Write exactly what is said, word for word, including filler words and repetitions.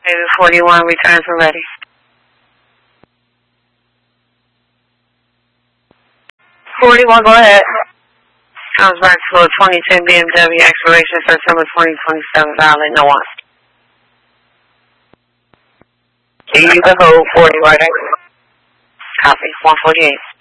Maybe forty-one, returns when ready. forty-one, go ahead. Comes back to a twenty ten B M W, expiration September twenty twenty-seven, valid, no one. You can hold forty right now. Copy, one forty-eight.